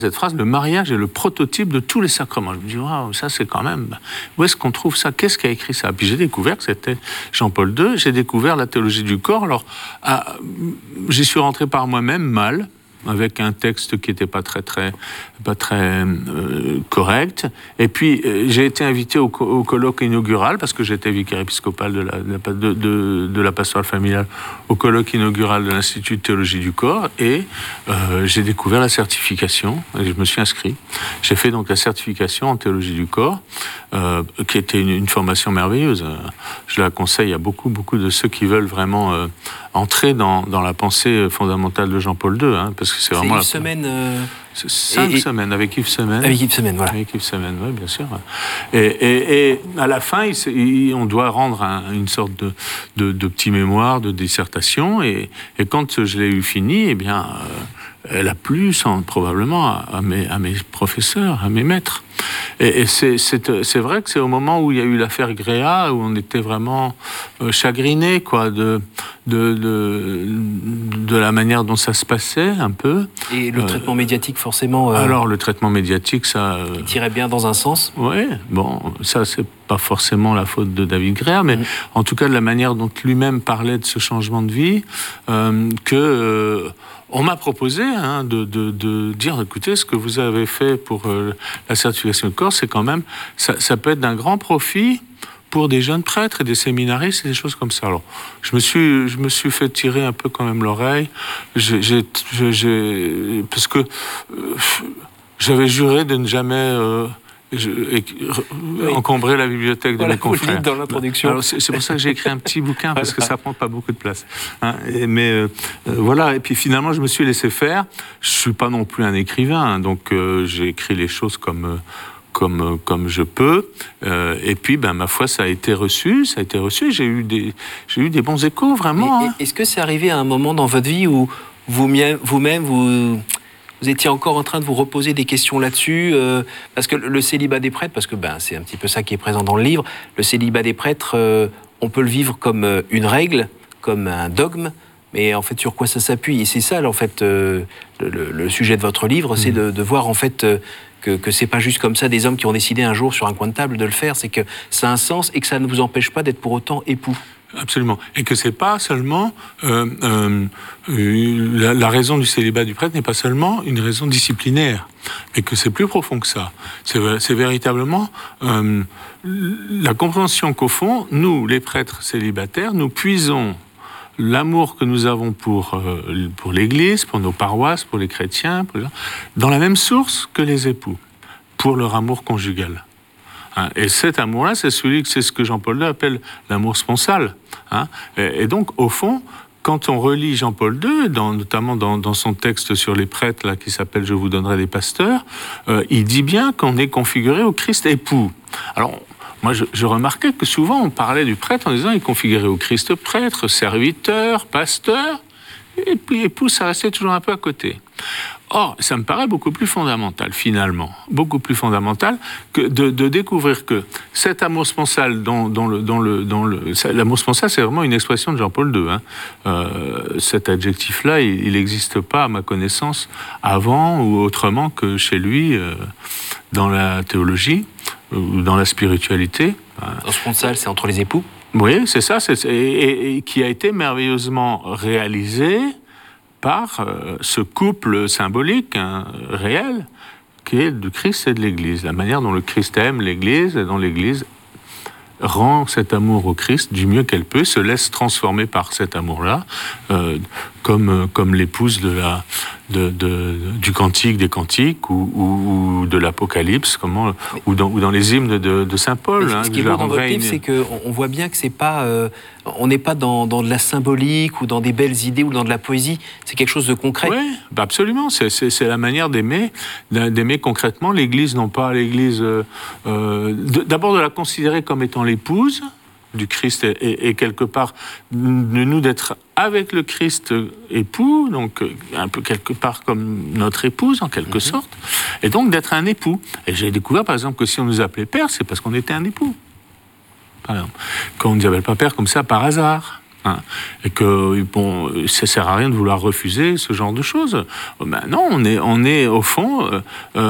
Cette phrase, le mariage est le prototype de tous les sacrements. Je me dis, waouh, ça c'est quand même... Où est-ce qu'on trouve ça? Qu'est-ce qui a écrit ça? Puis j'ai découvert que c'était Jean-Paul II. J'ai découvert la théologie du corps. Alors, j'y suis rentré par moi-même, mal, avec un texte qui n'était pas très correct. Et puis, j'ai été invité au colloque inaugural, parce que j'étais vicaire épiscopal de la pastorale familiale, au colloque inaugural de l'Institut de théologie du corps, et j'ai découvert la certification, et je me suis inscrit. J'ai fait donc la certification en théologie du corps, qui était une formation merveilleuse. Je la conseille à beaucoup de ceux qui veulent vraiment entrer dans la pensée fondamentale de Jean-Paul II, hein, parce que c'est vraiment... Yves Semaine... 5 semaines, avec Yves Semaine. Avec Yves Semaine, voilà. Avec Yves Semaine, oui, bien sûr. Et à la fin, on doit rendre une sorte de petit mémoire, de dissertation, et quand je l'ai eu fini, eh bien, elle a plu probablement à mes professeurs, à mes maîtres. Et c'est vrai que c'est au moment où il y a eu l'affaire Gréa, où on était vraiment chagrinés, quoi, de la manière dont ça se passait, un peu. Et le traitement médiatique, forcément... Alors, le traitement médiatique, ça... qui tirait bien dans un sens. Oui, bon, ça, c'est pas forcément la faute de David Gréa, mais en tout cas, de la manière dont lui-même parlait de ce changement de vie, on m'a proposé de dire, écoutez, ce que vous avez fait pour la certification de corps, c'est quand même, ça peut être d'un grand profit pour des jeunes prêtres et des séminaristes et des choses comme ça. Alors, je me suis fait tirer un peu quand même l'oreille, parce que j'avais juré de ne jamais encombrer la bibliothèque de mes confrères. Dans l'introduction. Alors, c'est pour ça que j'ai écrit un petit bouquin, parce que ça prend pas beaucoup de place. Hein, mais voilà, et puis finalement, je me suis laissé faire. Je suis pas non plus un écrivain, hein, donc j'ai écrit les choses comme je peux, et puis ma foi, ça a été reçu, j'ai eu des bons échos, vraiment. Est-ce que c'est arrivé à un moment dans votre vie où vous-même, vous étiez encore en train de vous reposer des questions là-dessus, parce que le célibat des prêtres, parce que c'est un petit peu ça qui est présent dans le livre, le célibat des prêtres, on peut le vivre comme une règle, comme un dogme, mais en fait, sur quoi ça s'appuie? Et c'est ça, en fait, le sujet de votre livre, c'est de voir, en fait, que c'est pas juste comme ça des hommes qui ont décidé un jour sur un coin de table de le faire, c'est que ça a un sens et que ça ne vous empêche pas d'être pour autant époux. Absolument. Et que c'est pas seulement la raison du célibat du prêtre n'est pas seulement une raison disciplinaire, mais que c'est plus profond que ça. C'est véritablement la compréhension qu'au fond, nous, les prêtres célibataires, nous puisons l'amour que nous avons pour l'Église, pour nos paroisses, pour les chrétiens, dans la même source que les époux, pour leur amour conjugal. Et cet amour-là, c'est ce que Jean-Paul II appelle l'amour sponsal. Et donc, au fond, quand on relit Jean-Paul II, notamment dans son texte sur les prêtres, là, qui s'appelle « Je vous donnerai des pasteurs », il dit bien qu'on est configuré au Christ époux. Alors, moi, je remarquais que souvent, on parlait du prêtre en disant « il est configuré au Christ prêtre, serviteur, pasteur », et puis époux, ça restait toujours un peu à côté. Or, ça me paraît beaucoup plus fondamental, finalement, beaucoup plus fondamental que de découvrir que cet amour sponsal, l'amour sponsal, c'est vraiment une expression de Jean-Paul II. Cet adjectif-là, il n'existe pas, à ma connaissance, avant ou autrement que chez lui, dans la théologie ou dans la spiritualité. Sponsal, c'est entre les époux? Oui, c'est ça, et qui a été merveilleusement réalisé par ce couple symbolique, réel, qui est du Christ et de l'Église. La manière dont le Christ aime l'Église et dont l'Église rend cet amour au Christ du mieux qu'elle peut, se laisse transformer par cet amour-là, comme l'épouse du Cantique des Cantiques ou de l'Apocalypse, ou dans les hymnes de Saint Paul. Ce qui est beau dans votre livre, c'est qu'on voit bien que c'est pas, on n'est pas dans de la symbolique ou dans des belles idées ou dans de la poésie. C'est quelque chose de concret. Oui, absolument. C'est la manière d'aimer concrètement l'Église, non pas l'Église. D'abord de la considérer comme étant l'épouse du Christ et quelque part de nous d'être avec le Christ époux, donc un peu quelque part comme notre épouse en quelque sorte, et donc d'être un époux. Et j'ai découvert par exemple que si on nous appelait père, c'est parce qu'on était un époux. Par exemple, quand on ne nous appelle pas père comme ça par hasard. Hein, et que bon, ça sert à rien de vouloir refuser ce genre de choses. Ben non, on est au fond